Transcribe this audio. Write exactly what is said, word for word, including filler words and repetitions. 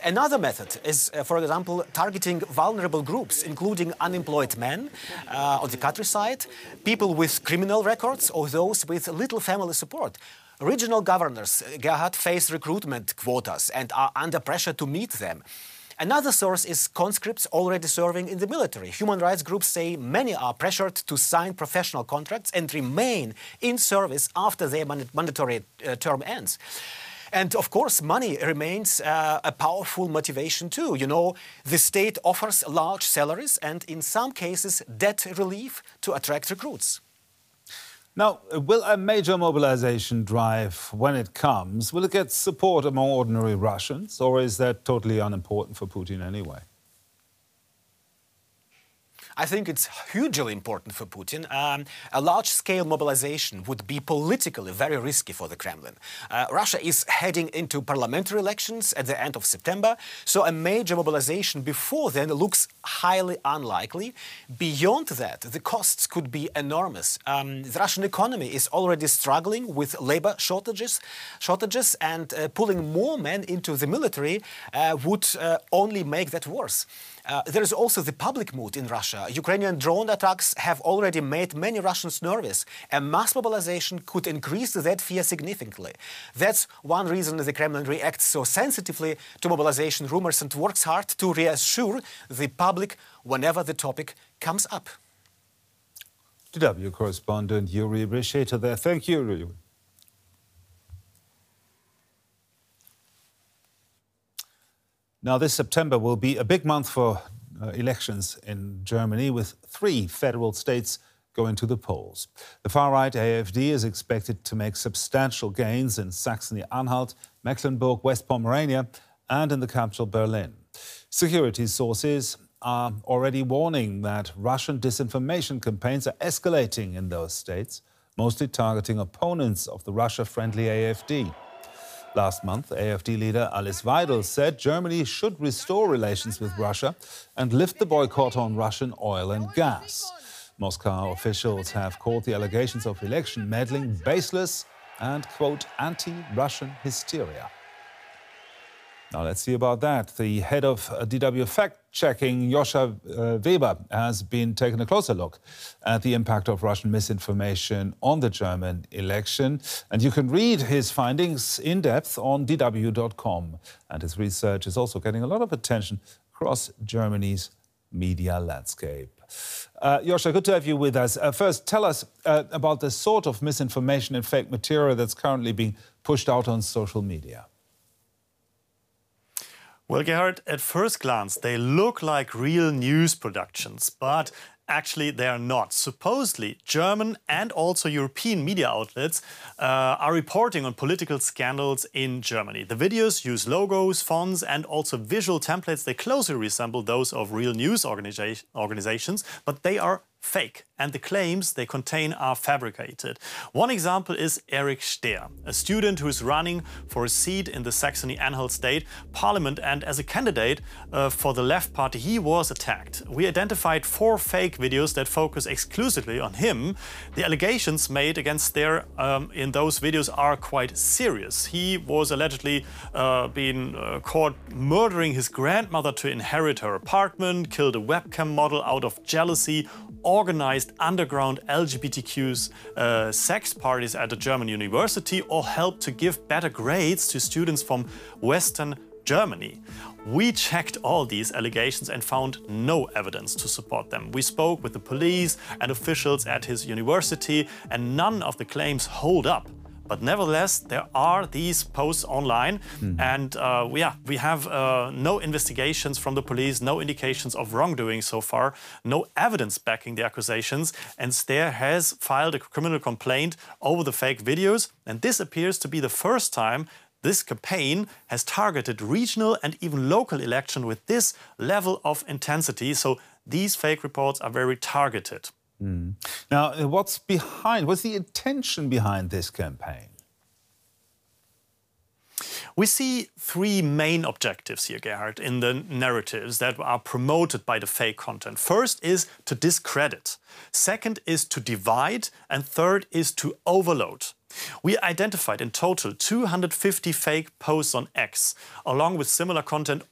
Another method is, uh, for example, targeting vulnerable groups, including unemployed men uh, on the countryside, people with criminal records, or those with little family support. Regional governors, Gerhard, face recruitment quotas and are under pressure to meet them. Another source is conscripts already serving in the military. Human rights groups say many are pressured to sign professional contracts and remain in service after their mandatory uh, term ends. And of course, money remains uh, a powerful motivation too. You know, the state offers large salaries and in some cases debt relief to attract recruits. Now, will a major mobilization drive, when it comes, will it get support among ordinary Russians, or is that totally unimportant for Putin anyway? I think it's hugely important for Putin. Um, a large-scale mobilization would be politically very risky for the Kremlin. Uh, Russia is heading into parliamentary elections at the end of September, so a major mobilization before then looks highly unlikely. Beyond that, the costs could be enormous. Um, the Russian economy is already struggling with labor shortages, shortages and uh, pulling more men into the military uh, would uh, only make that worse. Uh, there is also the public mood in Russia. Ukrainian drone attacks have already made many Russians nervous. A mass mobilization could increase that fear significantly. That's one reason the Kremlin reacts so sensitively to mobilization rumors and works hard to reassure the public whenever the topic comes up. D W correspondent Yuri Brisheta there. Thank you, Yuri. Now, this September will be a big month for uh, elections in Germany, with three federal states going to the polls. The far-right A F D is expected to make substantial gains in Saxony-Anhalt, Mecklenburg, West Pomerania and in the capital Berlin. Security sources are already warning that Russian disinformation campaigns are escalating in those states, mostly targeting opponents of the Russia-friendly A F D. Last month, A F D leader Alice Weidel said Germany should restore relations with Russia and lift the boycott on Russian oil and gas. Moscow officials have called the allegations of election meddling baseless and, quote, anti-Russian hysteria. Now, let's see about that. The head of D W fact-checking, Joscha uh, Weber, has been taking a closer look at the impact of Russian misinformation on the German election. And you can read his findings in depth on D W dot com. And his research is also getting a lot of attention across Germany's media landscape. Uh, Joscha, good to have you with us. Uh, first, tell us uh, about the sort of misinformation and fake material that's currently being pushed out on social media. Well, Gerhard, at first glance, they look like real news productions, but actually they are not. Supposedly, German and also European media outlets uh, are reporting on political scandals in Germany. The videos use logos, fonts and also visual templates. They closely resemble those of real news organiza- organizations, but they are fake, and the claims they contain are fabricated. One example is Erich Stehr, a student who is running for a seat in the Saxony-Anhalt state parliament, and as a candidate uh, for the left party, he was attacked. We identified four fake videos that focus exclusively on him. The allegations made against Stehr um, in those videos are quite serious. He was allegedly uh, being uh, caught murdering his grandmother to inherit her apartment, killed a webcam model out of jealousy, organized underground L G B T Q uh, sex parties at a German university, or helped to give better grades to students from Western Germany. We checked all these allegations and found no evidence to support them. We spoke with the police and officials at his university, and none of the claims hold up. But nevertheless, there are these posts online, mm. and uh, yeah, we have uh, no investigations from the police, no indications of wrongdoing so far, no evidence backing the accusations, and Stehr has filed a criminal complaint over the fake videos, and this appears to be the first time this campaign has targeted regional and even local election with this level of intensity, so these fake reports are very targeted. Mm. Now, what's behind, what's the intention behind this campaign? We see three main objectives here, Gerhard, in the narratives that are promoted by the fake content. First is to discredit. Second is to divide. And third is to overload. We identified in total two hundred fifty fake posts on X, along with similar content